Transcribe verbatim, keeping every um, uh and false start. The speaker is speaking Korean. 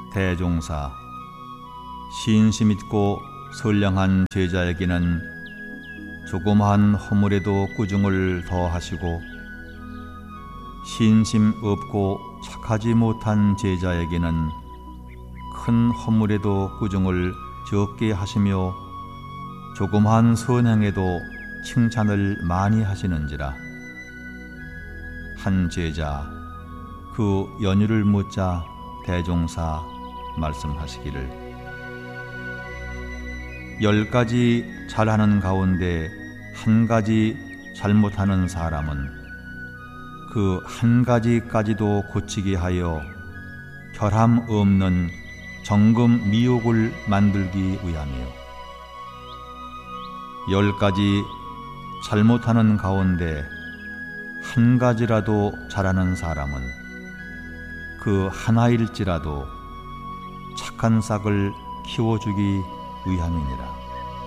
대종사 신심 있고 선량한 제자에게는 조그마한 허물에도 꾸중을 더하시고 신심 없고 착하지 못한 제자에게는 큰 허물에도 꾸중을 적게 하시며 조그마한 선행에도 칭찬을 많이 하시는지라. 한 제자 그 연유를 묻자 대종사 말씀하시기를 열 가지 잘하는 가운데 한 가지 잘못하는 사람은 그 한 가지까지도 고치게 하여 결함 없는 정금 미옥을 만들기 위함이요. 열 가지 잘못하는 가운데 한 가지라도 잘하는 사람은 그 하나일지라도 착한 싹을 키워주기 위함이니라.